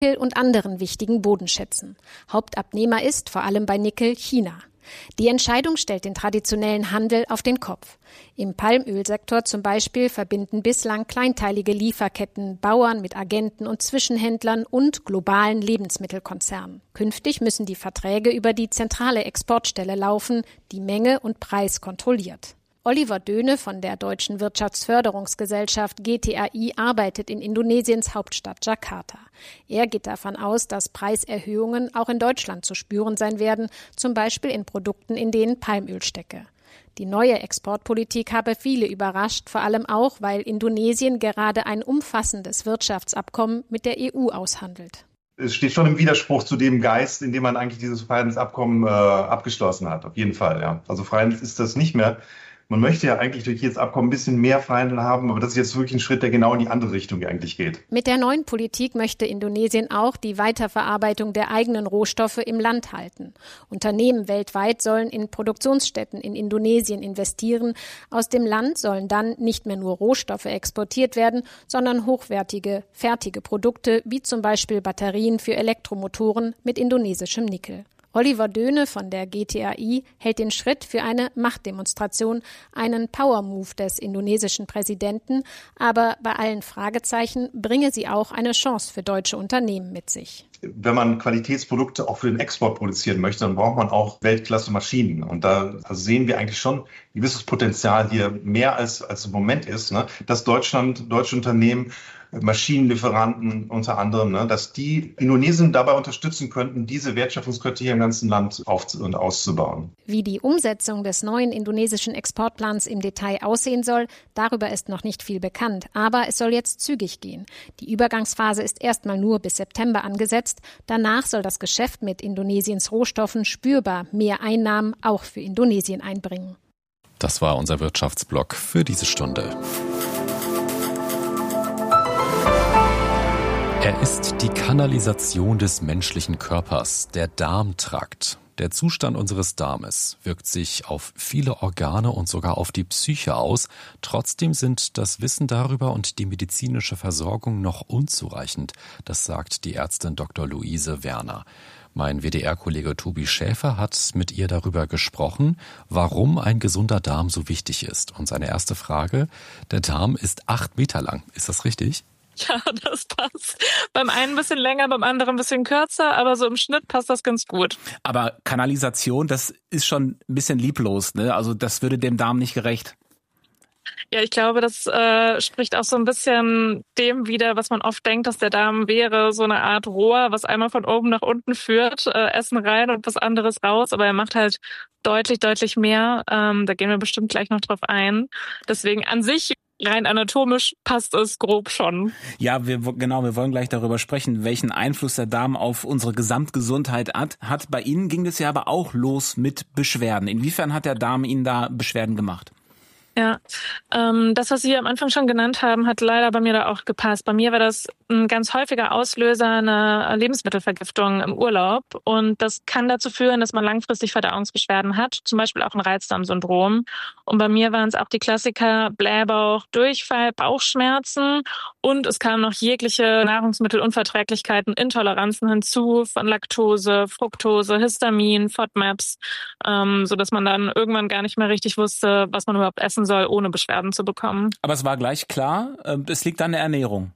und anderen wichtigen Bodenschätzen. Hauptabnehmer ist, vor allem bei Nickel, China. Die Entscheidung stellt den traditionellen Handel auf den Kopf. Im Palmölsektor zum Beispiel verbinden bislang kleinteilige Lieferketten Bauern mit Agenten und Zwischenhändlern und globalen Lebensmittelkonzernen. Künftig müssen die Verträge über die zentrale Exportstelle laufen, die Menge und Preis kontrolliert. Oliver Döhne von der Deutschen Wirtschaftsförderungsgesellschaft GTAI arbeitet in Indonesiens Hauptstadt Jakarta. Er geht davon aus, dass Preiserhöhungen auch in Deutschland zu spüren sein werden, zum Beispiel in Produkten, in denen Palmöl stecke. Die neue Exportpolitik habe viele überrascht, vor allem auch, weil Indonesien gerade ein umfassendes Wirtschaftsabkommen mit der EU aushandelt. Es steht schon im Widerspruch zu dem Geist, in dem man eigentlich dieses Freihandelsabkommen abgeschlossen hat. Auf jeden Fall, ja. Also Freihandel ist das nicht mehr. Man möchte ja eigentlich durch dieses Abkommen ein bisschen mehr Freihandel haben, aber das ist jetzt wirklich ein Schritt, der genau in die andere Richtung eigentlich geht. Mit der neuen Politik möchte Indonesien auch die Weiterverarbeitung der eigenen Rohstoffe im Land halten. Unternehmen weltweit sollen in Produktionsstätten in Indonesien investieren. Aus dem Land sollen dann nicht mehr nur Rohstoffe exportiert werden, sondern hochwertige, fertige Produkte, wie zum Beispiel Batterien für Elektromotoren mit indonesischem Nickel. Oliver Döhne von der GTAI hält den Schritt für eine Machtdemonstration, einen Power-Move des indonesischen Präsidenten, aber bei allen Fragezeichen bringe sie auch eine Chance für deutsche Unternehmen mit sich. Wenn man Qualitätsprodukte auch für den Export produzieren möchte, dann braucht man auch Weltklasse-Maschinen. Und da sehen wir eigentlich schon ein gewisses Potenzial hier, mehr als im Moment ist, ne? Dass deutsche Unternehmen, Maschinenlieferanten unter anderem, ne, dass die Indonesien dabei unterstützen könnten, diese Wertschöpfungskette hier im ganzen Land und auszubauen. Wie die Umsetzung des neuen indonesischen Exportplans im Detail aussehen soll, darüber ist noch nicht viel bekannt. Aber es soll jetzt zügig gehen. Die Übergangsphase ist erstmal nur bis September angesetzt. Danach soll das Geschäft mit Indonesiens Rohstoffen spürbar mehr Einnahmen auch für Indonesien einbringen. Das war unser Wirtschaftsblock für diese Stunde. Er ist die Kanalisation des menschlichen Körpers, der Darmtrakt. Der Zustand unseres Darmes wirkt sich auf viele Organe und sogar auf die Psyche aus. Trotzdem sind das Wissen darüber und die medizinische Versorgung noch unzureichend. Das sagt die Ärztin Dr. Luise Werner. Mein WDR-Kollege Tobi Schäfer hat mit ihr darüber gesprochen, warum ein gesunder Darm so wichtig ist. Und seine erste Frage: Der Darm ist 8 Meter lang. Ist das richtig? Ja, das passt. Beim einen ein bisschen länger, beim anderen ein bisschen kürzer, aber so im Schnitt passt das ganz gut. Aber Kanalisation, das ist schon ein bisschen lieblos, ne? Also das würde dem Darm nicht gerecht. Ja, ich glaube, das spricht auch so ein bisschen dem wider, was man oft denkt, dass der Darm wäre, so eine Art Rohr, was einmal von oben nach unten führt, Essen rein und was anderes raus, aber er macht halt deutlich mehr. Da gehen wir bestimmt gleich noch drauf ein. Deswegen an sich rein anatomisch passt es grob schon. Ja, wir wollen gleich darüber sprechen, welchen Einfluss der Darm auf unsere Gesamtgesundheit hat. Bei Ihnen ging das ja aber auch los mit Beschwerden. Inwiefern hat der Darm Ihnen da Beschwerden gemacht? Ja, das, was Sie am Anfang schon genannt haben, hat leider bei mir da auch gepasst. Bei mir war das ein ganz häufiger Auslöser einer Lebensmittelvergiftung im Urlaub. Und das kann dazu führen, dass man langfristig Verdauungsbeschwerden hat, zum Beispiel auch ein Reizdarmsyndrom. Und bei mir waren es auch die Klassiker Blähbauch, Durchfall, Bauchschmerzen. Und es kamen noch jegliche Nahrungsmittelunverträglichkeiten, Intoleranzen hinzu, von Laktose, Fructose, Histamin, FODMAPs, sodass man dann irgendwann gar nicht mehr richtig wusste, was man überhaupt essen soll, ohne Beschwerden zu bekommen. Aber es war gleich klar, es liegt an der Ernährung.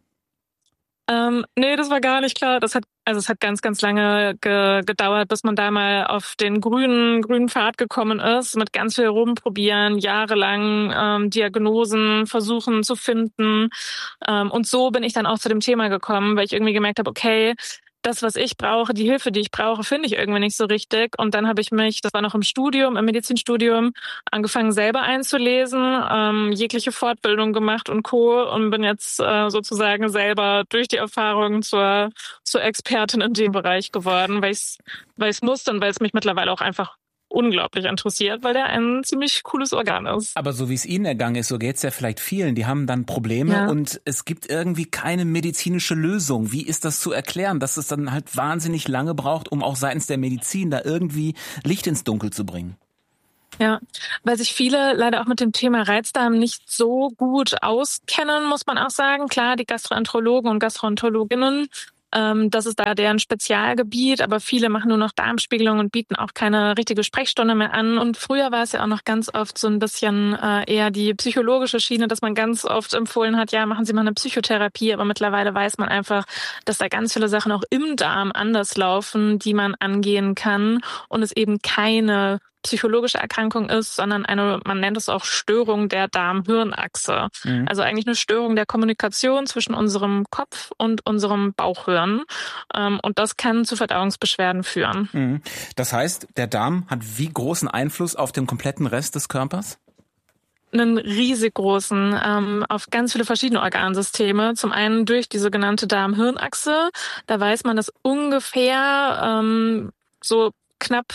Nee, das war gar nicht klar. Es hat ganz lange gedauert, bis man da mal auf den grünen Pfad gekommen ist, mit ganz viel rumprobieren, jahrelang Diagnosen versuchen zu finden. Und so bin ich dann auch zu dem Thema gekommen, weil ich irgendwie gemerkt habe, okay, das, was ich brauche, die Hilfe, die ich brauche, finde ich irgendwie nicht so richtig. Und dann habe ich mich, das war noch im Medizinstudium, angefangen selber einzulesen, jegliche Fortbildung gemacht und Co. Und bin jetzt sozusagen selber durch die Erfahrung zur Expertin in dem Bereich geworden, weil ich es musste und weil es mich mittlerweile auch einfach unglaublich interessiert, weil der ein ziemlich cooles Organ ist. Aber so wie es Ihnen ergangen ist, so geht's ja vielleicht vielen. Die haben dann Probleme und es gibt irgendwie keine medizinische Lösung. Wie ist das zu erklären, dass es dann halt wahnsinnig lange braucht, um auch seitens der Medizin da irgendwie Licht ins Dunkel zu bringen? Ja, weil sich viele leider auch mit dem Thema Reizdarm nicht so gut auskennen, muss man auch sagen. Klar, die Gastroenterologen und Gastroenterologinnen Das ist da deren Spezialgebiet, aber viele machen nur noch Darmspiegelung und bieten auch keine richtige Sprechstunde mehr an. Und früher war es ja auch noch ganz oft so ein bisschen eher die psychologische Schiene, dass man ganz oft empfohlen hat, ja, machen Sie mal eine Psychotherapie, aber mittlerweile weiß man einfach, dass da ganz viele Sachen auch im Darm anders laufen, die man angehen kann und es eben keine psychologische Erkrankung ist, sondern man nennt es auch Störung der Darm-Hirn-Achse. Also eigentlich eine Störung der Kommunikation zwischen unserem Kopf und unserem Bauchhirn. Und das kann zu Verdauungsbeschwerden führen. Das heißt, der Darm hat wie großen Einfluss auf den kompletten Rest des Körpers? Einen riesig großen, auf ganz viele verschiedene Organsysteme. Zum einen durch die sogenannte Darm-Hirn-Achse. Da weiß man, dass ungefähr so knapp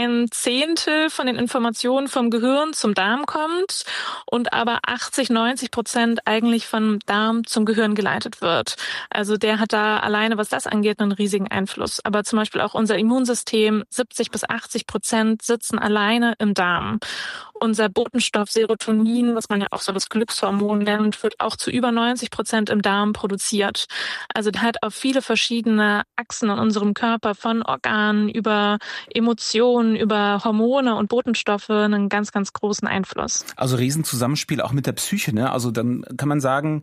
1/10 von den Informationen vom Gehirn zum Darm kommt und aber 80-90% eigentlich vom Darm zum Gehirn geleitet wird. Also der hat da alleine, was das angeht, einen riesigen Einfluss. Aber zum Beispiel auch unser Immunsystem, 70-80% sitzen alleine im Darm. Unser Botenstoff Serotonin, was man ja auch so das Glückshormon nennt, wird auch zu über 90% im Darm produziert. Also der hat auf viele verschiedene Achsen in unserem Körper, von Organen über Emotionen, über Hormone und Botenstoffe einen ganz, ganz großen Einfluss. Also Riesenzusammenspiel auch mit der Psyche, ne? Also dann kann man sagen,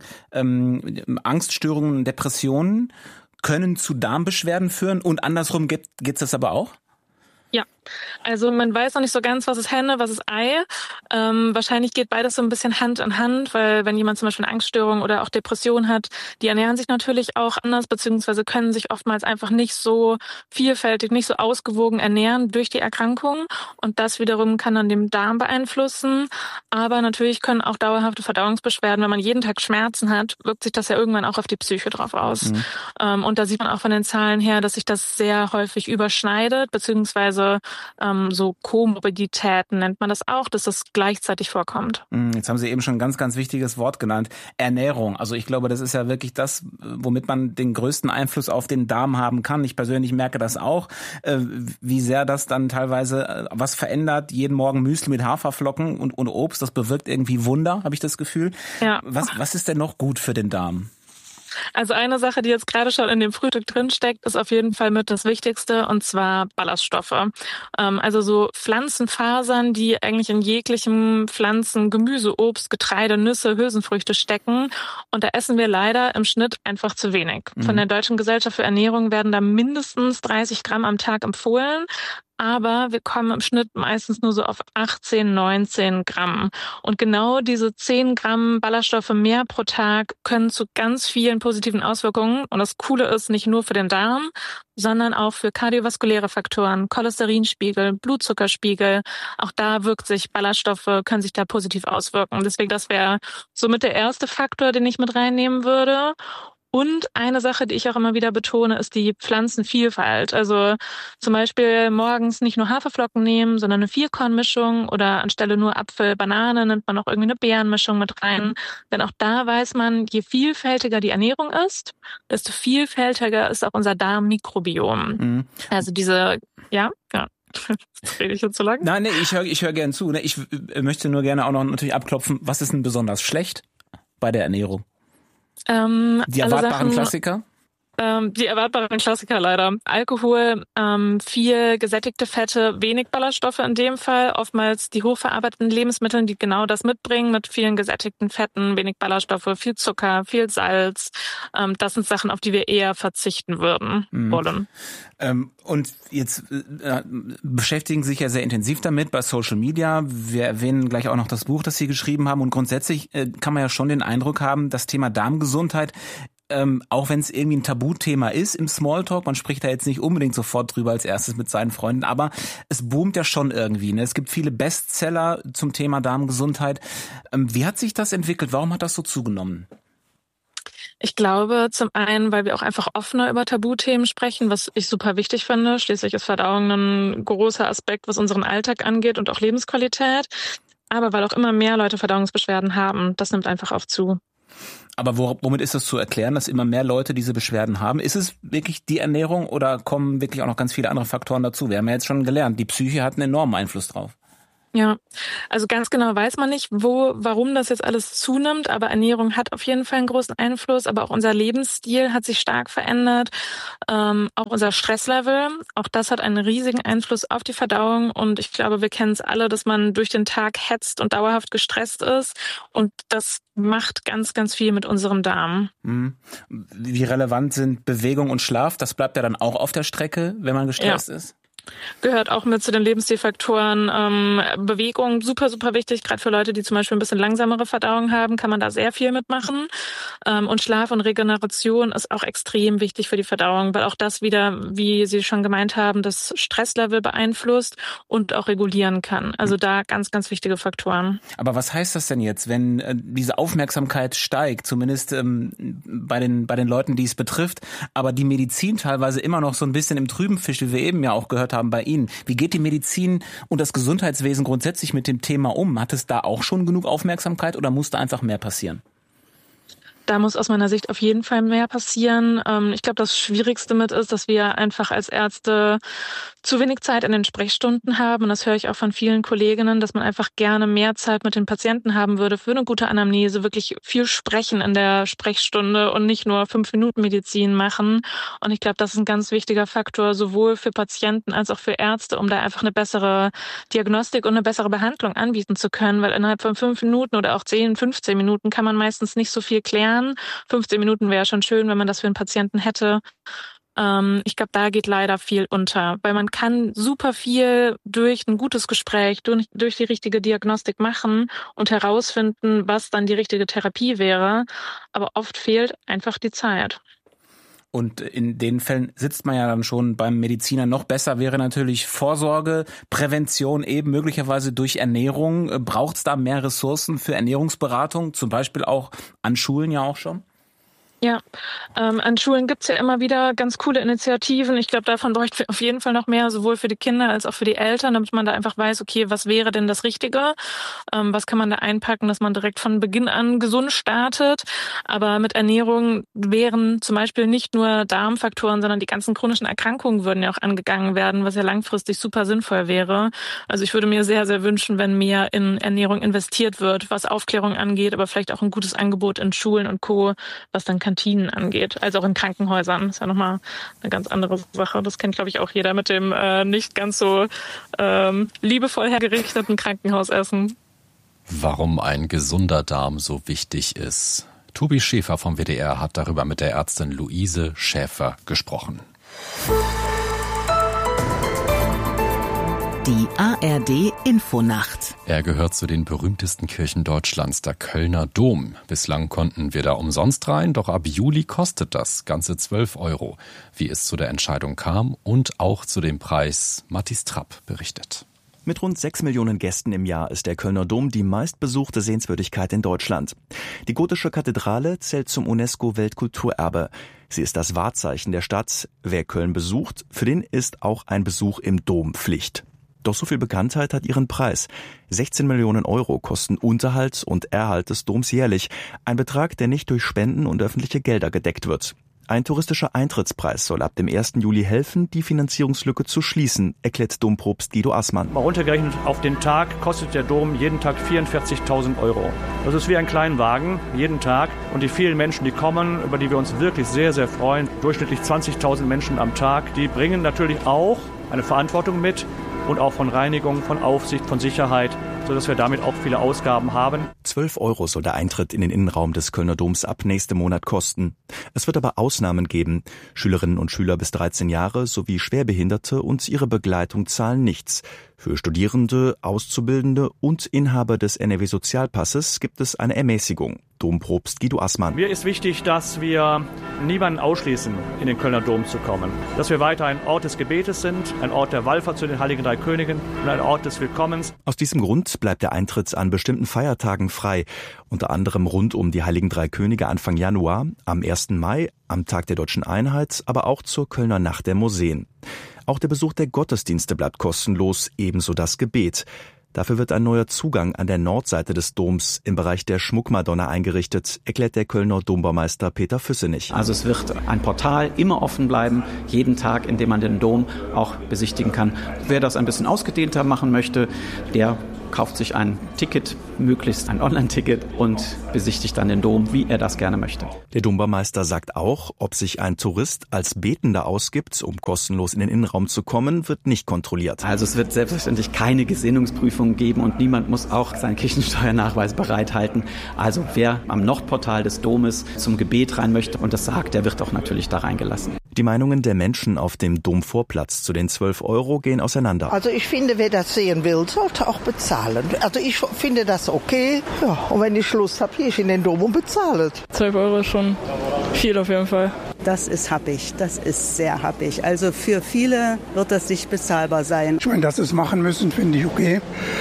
Angststörungen, Depressionen können zu Darmbeschwerden führen und andersrum geht's das aber auch? Ja, also man weiß noch nicht so ganz, was ist Henne, was ist Ei. Wahrscheinlich geht beides so ein bisschen Hand in Hand, weil wenn jemand zum Beispiel eine Angststörung oder auch Depression hat, die ernähren sich natürlich auch anders, beziehungsweise können sich oftmals einfach nicht so vielfältig, nicht so ausgewogen ernähren durch die Erkrankung. Und das wiederum kann dann den Darm beeinflussen. Aber natürlich können auch dauerhafte Verdauungsbeschwerden, wenn man jeden Tag Schmerzen hat, wirkt sich das ja irgendwann auch auf die Psyche drauf aus. Und da sieht man auch von den Zahlen her, dass sich das sehr häufig überschneidet, beziehungsweise so Komorbiditäten nennt man das auch, dass das gleichzeitig vorkommt. Jetzt haben Sie eben schon ein ganz, ganz wichtiges Wort genannt, Ernährung. Also ich glaube, das ist ja wirklich das, womit man den größten Einfluss auf den Darm haben kann. Ich persönlich merke das auch, wie sehr das dann teilweise was verändert. Jeden Morgen Müsli mit Haferflocken und Obst, das bewirkt irgendwie Wunder, habe ich das Gefühl. Ja. Was ist denn noch gut für den Darm? Also eine Sache, die jetzt gerade schon in dem Frühstück drinsteckt, ist auf jeden Fall mit das Wichtigste, und zwar Ballaststoffe. Also so Pflanzenfasern, die eigentlich in jeglichem Pflanzen, Gemüse, Obst, Getreide, Nüsse, Hülsenfrüchte stecken. Und da essen wir leider im Schnitt einfach zu wenig. Von der Deutschen Gesellschaft für Ernährung werden da mindestens 30 Gramm am Tag empfohlen. Aber wir kommen im Schnitt meistens nur so auf 18, 19 Gramm. Und genau diese 10 Gramm Ballaststoffe mehr pro Tag können zu ganz vielen positiven Auswirkungen. Und das Coole ist, nicht nur für den Darm, sondern auch für kardiovaskuläre Faktoren, Cholesterinspiegel, Blutzuckerspiegel. Auch da können sich da positiv auswirken. Deswegen, das wäre somit der erste Faktor, den ich mit reinnehmen würde. Und eine Sache, die ich auch immer wieder betone, ist die Pflanzenvielfalt. Also zum Beispiel morgens nicht nur Haferflocken nehmen, sondern eine Vierkornmischung, oder anstelle nur Apfel, Banane nimmt man auch irgendwie eine Beerenmischung mit rein. Denn auch da weiß man, je vielfältiger die Ernährung ist, desto vielfältiger ist auch unser Darmmikrobiom. Also ja. Rede ich jetzt so lang? Nein, ich höre gern zu. Ich möchte nur gerne auch noch natürlich abklopfen, was ist denn besonders schlecht bei der Ernährung? Die erwartbaren Klassiker? Die erwartbaren Klassiker leider. Alkohol, viel gesättigte Fette, wenig Ballaststoffe in dem Fall. Oftmals die hochverarbeiteten Lebensmittel, die genau das mitbringen, mit vielen gesättigten Fetten, wenig Ballaststoffe, viel Zucker, viel Salz. Das sind Sachen, auf die wir eher verzichten wollen. Und jetzt beschäftigen Sie sich ja sehr intensiv damit bei Social Media. Wir erwähnen gleich auch noch das Buch, das Sie geschrieben haben. Und grundsätzlich kann man ja schon den Eindruck haben, das Thema Darmgesundheit, auch wenn es irgendwie ein Tabuthema ist im Smalltalk, man spricht da jetzt nicht unbedingt sofort drüber als erstes mit seinen Freunden, aber es boomt ja schon irgendwie. Ne? Es gibt viele Bestseller zum Thema Darmgesundheit. Wie hat sich das entwickelt? Warum hat das so zugenommen? Ich glaube, zum einen, weil wir auch einfach offener über Tabuthemen sprechen, was ich super wichtig finde. Schließlich ist Verdauung ein großer Aspekt, was unseren Alltag angeht und auch Lebensqualität. Aber weil auch immer mehr Leute Verdauungsbeschwerden haben, das nimmt einfach auf zu. Aber womit ist das zu erklären, dass immer mehr Leute diese Beschwerden haben? Ist es wirklich die Ernährung oder kommen wirklich auch noch ganz viele andere Faktoren dazu? Wir haben ja jetzt schon gelernt, die Psyche hat einen enormen Einfluss drauf. Ja, also ganz genau weiß man nicht, warum das jetzt alles zunimmt, aber Ernährung hat auf jeden Fall einen großen Einfluss, aber auch unser Lebensstil hat sich stark verändert, auch unser Stresslevel, auch das hat einen riesigen Einfluss auf die Verdauung und ich glaube, wir kennen es alle, dass man durch den Tag hetzt und dauerhaft gestresst ist und das macht ganz, ganz viel mit unserem Darm. Wie relevant sind Bewegung und Schlaf? Das bleibt ja dann auch auf der Strecke, wenn man gestresst ist? Gehört auch mit zu den Lebensstilfaktoren. Bewegung, super, super wichtig. Gerade für Leute, die zum Beispiel ein bisschen langsamere Verdauung haben, kann man da sehr viel mitmachen. Und Schlaf und Regeneration ist auch extrem wichtig für die Verdauung, weil auch das wieder, wie Sie schon gemeint haben, das Stresslevel beeinflusst und auch regulieren kann. Also da ganz, ganz wichtige Faktoren. Aber was heißt das denn jetzt, wenn diese Aufmerksamkeit steigt, zumindest bei den Leuten, die es betrifft, aber die Medizin teilweise immer noch so ein bisschen im Trüben fischt, wie wir eben ja auch gehört haben bei Ihnen. Wie geht die Medizin und das Gesundheitswesen grundsätzlich mit dem Thema um? Hat es da auch schon genug Aufmerksamkeit oder muss da einfach mehr passieren? Da muss aus meiner Sicht auf jeden Fall mehr passieren. Ich glaube, das Schwierigste mit ist, dass wir einfach als Ärzte zu wenig Zeit in den Sprechstunden haben. Und das höre ich auch von vielen Kolleginnen, dass man einfach gerne mehr Zeit mit den Patienten haben würde für eine gute Anamnese, wirklich viel sprechen in der Sprechstunde und nicht nur 5 Minuten Medizin machen. Und ich glaube, das ist ein ganz wichtiger Faktor, sowohl für Patienten als auch für Ärzte, um da einfach eine bessere Diagnostik und eine bessere Behandlung anbieten zu können. Weil innerhalb von 5 Minuten oder auch 10, 15 Minuten kann man meistens nicht so viel klären. 15 Minuten wäre schon schön, wenn man das für einen Patienten hätte. Ich glaube, da geht leider viel unter, weil man kann super viel durch ein gutes Gespräch, durch die richtige Diagnostik machen und herausfinden, was dann die richtige Therapie wäre. Aber oft fehlt einfach die Zeit. Und in den Fällen sitzt man ja dann schon beim Mediziner. Noch besser wäre natürlich Vorsorge, Prävention eben möglicherweise durch Ernährung. Braucht es da mehr Ressourcen für Ernährungsberatung, zum Beispiel auch an Schulen ja auch schon? Ja, an Schulen gibt's ja immer wieder ganz coole Initiativen. Ich glaube, davon bräuchten wir auf jeden Fall noch mehr, sowohl für die Kinder als auch für die Eltern, damit man da einfach weiß, okay, was wäre denn das Richtige? Was kann man da einpacken, dass man direkt von Beginn an gesund startet? Aber mit Ernährung wären zum Beispiel nicht nur Darmfaktoren, sondern die ganzen chronischen Erkrankungen würden ja auch angegangen werden, was ja langfristig super sinnvoll wäre. Also ich würde mir sehr, sehr wünschen, wenn mehr in Ernährung investiert wird, was Aufklärung angeht, aber vielleicht auch ein gutes Angebot in Schulen und Co., was dann Kantinen angeht, also auch in Krankenhäusern. Das ist ja nochmal eine ganz andere Sache. Das kennt, glaube ich, auch jeder mit dem nicht ganz so liebevoll hergerichteten Krankenhausessen. Warum ein gesunder Darm so wichtig ist. Tobi Schäfer vom WDR hat darüber mit der Ärztin Luise Schäfer gesprochen. Die ARD Infonacht. Er gehört zu den berühmtesten Kirchen Deutschlands, der Kölner Dom. Bislang konnten wir da umsonst rein, doch ab Juli kostet das ganze 12 €. Wie es zu der Entscheidung kam und auch zu dem Preis, Mathis Trapp berichtet. Mit rund 6 Millionen Gästen im Jahr ist der Kölner Dom die meistbesuchte Sehenswürdigkeit in Deutschland. Die gotische Kathedrale zählt zum UNESCO-Weltkulturerbe. Sie ist das Wahrzeichen der Stadt. Wer Köln besucht, für den ist auch ein Besuch im Dom Pflicht. Doch so viel Bekanntheit hat ihren Preis. 16 Millionen € kosten Unterhalt und Erhalt des Doms jährlich. Ein Betrag, der nicht durch Spenden und öffentliche Gelder gedeckt wird. Ein touristischer Eintrittspreis soll ab dem 1. Juli helfen, die Finanzierungslücke zu schließen, erklärt Dompropst Guido Assmann. Mal runtergerechnet auf den Tag kostet der Dom jeden Tag 44.000 €. Das ist wie ein Kleinwagen, jeden Tag. Und die vielen Menschen, die kommen, über die wir uns wirklich sehr, sehr freuen, durchschnittlich 20.000 Menschen am Tag, die bringen natürlich auch eine Verantwortung mit und auch von Reinigung, von Aufsicht, von Sicherheit, sodass wir damit auch viele Ausgaben haben. 12 € soll der Eintritt in den Innenraum des Kölner Doms ab nächstem Monat kosten. Es wird aber Ausnahmen geben. Schülerinnen und Schüler bis 13 Jahre sowie Schwerbehinderte und ihre Begleitung zahlen nichts. Für Studierende, Auszubildende und Inhaber des NRW-Sozialpasses gibt es eine Ermäßigung. Dompropst Guido Assmann. Mir ist wichtig, dass wir niemanden ausschließen, in den Kölner Dom zu kommen. Dass wir weiter ein Ort des Gebetes sind, ein Ort der Wallfahrt zu den Heiligen Drei Königen und ein Ort des Willkommens. Aus diesem Grund bleibt der Eintritt an bestimmten Feiertagen frei. Unter anderem rund um die Heiligen Drei Könige Anfang Januar, am 1. Mai, am Tag der Deutschen Einheit, aber auch zur Kölner Nacht der Museen. Auch der Besuch der Gottesdienste bleibt kostenlos, ebenso das Gebet. Dafür wird ein neuer Zugang an der Nordseite des Doms im Bereich der Schmuckmadonna eingerichtet, erklärt der Kölner Dombaumeister Peter Füssenich. Also es wird ein Portal immer offen bleiben, jeden Tag, in dem man den Dom auch besichtigen kann. Wer das ein bisschen ausgedehnter machen möchte, der kauft sich ein Ticket, möglichst ein Online-Ticket und besichtigt dann den Dom, wie er das gerne möchte. Der Dombaumeister sagt auch, ob sich ein Tourist als Betender ausgibt, um kostenlos in den Innenraum zu kommen, wird nicht kontrolliert. Also es wird selbstverständlich keine Gesinnungsprüfung geben und niemand muss auch seinen Kirchensteuernachweis bereithalten. Also wer am Nordportal des Domes zum Gebet rein möchte und das sagt, der wird auch natürlich da reingelassen. Die Meinungen der Menschen auf dem Domvorplatz zu den 12 € gehen auseinander. Also ich finde, wer das sehen will, sollte auch bezahlen. Also ich finde das okay. Ja, und wenn ich Lust habe, gehe ich in den Dom und bezahle. 12 € ist schon viel auf jeden Fall. Das ist happig, das ist sehr happig. Also für viele wird das nicht bezahlbar sein. Ich meine, dass sie es machen müssen, finde ich okay.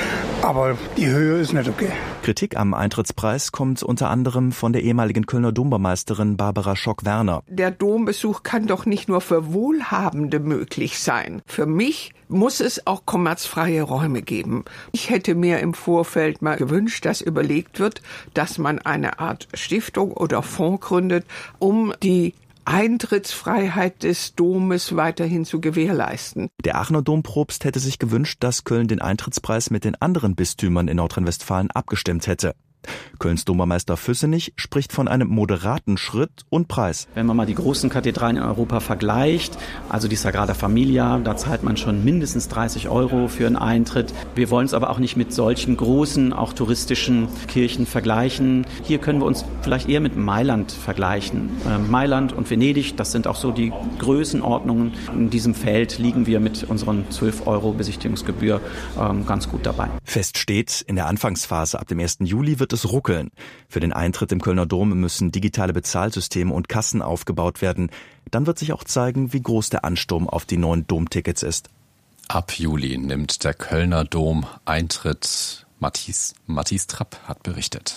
Aber die Höhe ist nicht okay. Kritik am Eintrittspreis kommt unter anderem von der ehemaligen Kölner Dombaumeisterin Barbara Schock-Werner. Der Dombesuch kann doch nicht nur für Wohlhabende möglich sein. Für mich muss es auch kommerzfreie Räume geben. Ich hätte mir im Vorfeld mal gewünscht, dass überlegt wird, dass man eine Art Stiftung oder Fonds gründet, um die Eintrittsfreiheit des Domes weiterhin zu gewährleisten. Der Aachener Dompropst hätte sich gewünscht, dass Köln den Eintrittspreis mit den anderen Bistümern in Nordrhein-Westfalen abgestimmt hätte. Kölns Dombaumeister Füssenich spricht von einem moderaten Schritt und Preis. Wenn man mal die großen Kathedralen in Europa vergleicht, also die Sagrada Familia, da zahlt man schon mindestens 30 € für einen Eintritt. Wir wollen es aber auch nicht mit solchen großen, auch touristischen Kirchen vergleichen. Hier können wir uns vielleicht eher mit Mailand vergleichen. Mailand und Venedig, das sind auch so die Größenordnungen. In diesem Feld liegen wir mit unseren 12 € Besichtigungsgebühr ganz gut dabei. Fest steht, in der Anfangsphase ab dem 1. Juli wird es ruckeln. Für den Eintritt im Kölner Dom müssen digitale Bezahlsysteme und Kassen aufgebaut werden. Dann wird sich auch zeigen, wie groß der Ansturm auf die neuen Domtickets ist. Ab Juli nimmt der Kölner Dom Eintritt. Matthias Trapp hat berichtet.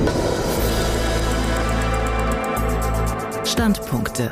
Standpunkte.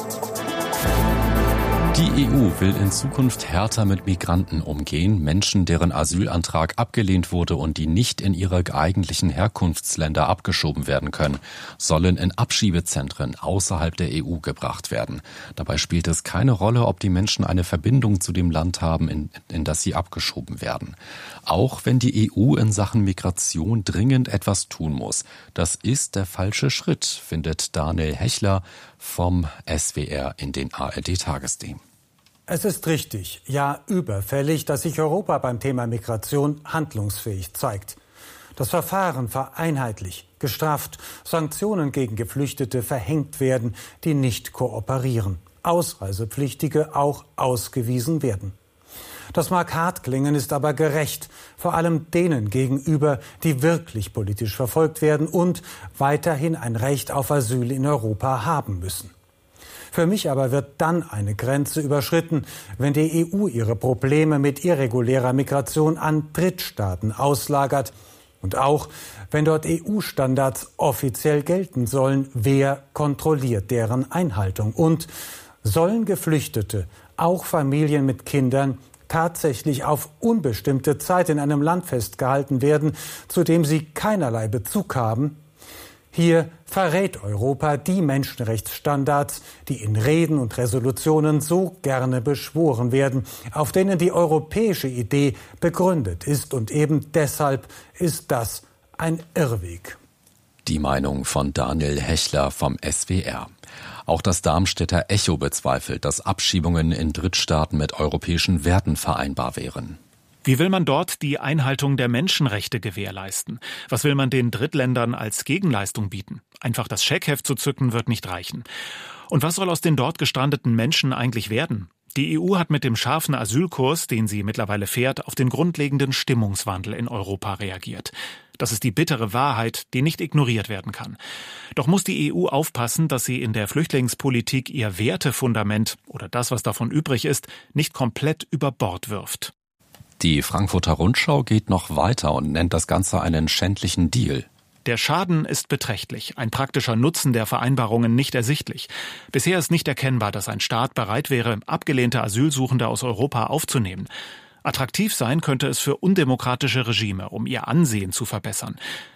Die EU will in Zukunft härter mit Migranten umgehen. Menschen, deren Asylantrag abgelehnt wurde und die nicht in ihre eigentlichen Herkunftsländer abgeschoben werden können, sollen in Abschiebezentren außerhalb der EU gebracht werden. Dabei spielt es keine Rolle, ob die Menschen eine Verbindung zu dem Land haben, in das sie abgeschoben werden. Auch wenn die EU in Sachen Migration dringend etwas tun muss. Das ist der falsche Schritt, findet Daniel Hechler vom SWR in den ARD-Tagesthemen. Es ist richtig, ja überfällig, dass sich Europa beim Thema Migration handlungsfähig zeigt. Das Verfahren vereinheitlicht, gestrafft, Sanktionen gegen Geflüchtete verhängt werden, die nicht kooperieren, Ausreisepflichtige auch ausgewiesen werden. Das mag hart klingen, ist aber gerecht, vor allem denen gegenüber, die wirklich politisch verfolgt werden und weiterhin ein Recht auf Asyl in Europa haben müssen. Für mich aber wird dann eine Grenze überschritten, wenn die EU ihre Probleme mit irregulärer Migration an Drittstaaten auslagert und auch, wenn dort EU-Standards offiziell gelten sollen, wer kontrolliert deren Einhaltung und sollen Geflüchtete, auch Familien mit Kindern, tatsächlich auf unbestimmte Zeit in einem Land festgehalten werden, zu dem sie keinerlei Bezug haben? Hier verrät Europa die Menschenrechtsstandards, die in Reden und Resolutionen so gerne beschworen werden, auf denen die europäische Idee begründet ist. Und eben deshalb ist das ein Irrweg. Die Meinung von Daniel Hechler vom SWR. Auch das Darmstädter Echo bezweifelt, dass Abschiebungen in Drittstaaten mit europäischen Werten vereinbar wären. Wie will man dort die Einhaltung der Menschenrechte gewährleisten? Was will man den Drittländern als Gegenleistung bieten? Einfach das Scheckheft zu zücken wird nicht reichen. Und was soll aus den dort gestrandeten Menschen eigentlich werden? Die EU hat mit dem scharfen Asylkurs, den sie mittlerweile fährt, auf den grundlegenden Stimmungswandel in Europa reagiert. Das ist die bittere Wahrheit, die nicht ignoriert werden kann. Doch muss die EU aufpassen, dass sie in der Flüchtlingspolitik ihr Wertefundament oder das, was davon übrig ist, nicht komplett über Bord wirft. Die Frankfurter Rundschau geht noch weiter und nennt das Ganze einen schändlichen Deal. Der Schaden ist beträchtlich, ein praktischer Nutzen der Vereinbarungen nicht ersichtlich. Bisher ist nicht erkennbar, dass ein Staat bereit wäre, abgelehnte Asylsuchende aus Europa aufzunehmen. Attraktiv sein könnte es für undemokratische Regime, um ihr Ansehen zu verbessern.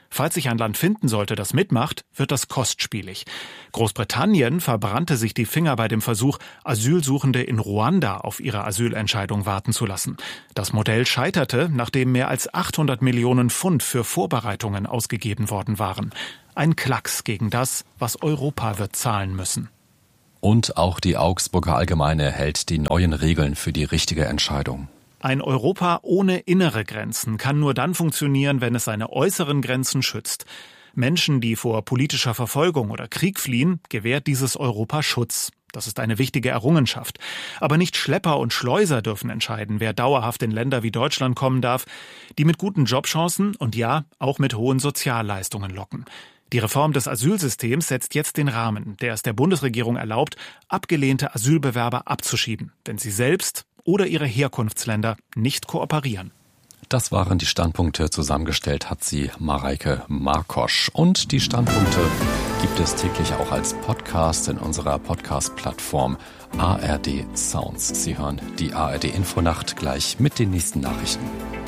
Falls sich ein Land finden sollte, das mitmacht, wird das kostspielig. Großbritannien verbrannte sich die Finger bei dem Versuch, Asylsuchende in Ruanda auf ihre Asylentscheidung warten zu lassen. Das Modell scheiterte, nachdem mehr als 800 Millionen Pfund für Vorbereitungen ausgegeben worden waren. Ein Klacks gegen das, was Europa wird zahlen müssen. Und auch die Augsburger Allgemeine hält die neuen Regeln für die richtige Entscheidung. Ein Europa ohne innere Grenzen kann nur dann funktionieren, wenn es seine äußeren Grenzen schützt. Menschen, die vor politischer Verfolgung oder Krieg fliehen, gewährt dieses Europa Schutz. Das ist eine wichtige Errungenschaft. Aber nicht Schlepper und Schleuser dürfen entscheiden, wer dauerhaft in Länder wie Deutschland kommen darf, die mit guten Jobchancen und ja, auch mit hohen Sozialleistungen locken. Die Reform des Asylsystems setzt jetzt den Rahmen, der es der Bundesregierung erlaubt, abgelehnte Asylbewerber abzuschieben, wenn sie selbst oder ihre Herkunftsländer nicht kooperieren. Das waren die Standpunkte. Zusammengestellt hat sie Mareike Markosch. Und die Standpunkte gibt es täglich auch als Podcast in unserer Podcast-Plattform ARD Sounds. Sie hören die ARD Infonacht gleich mit den nächsten Nachrichten.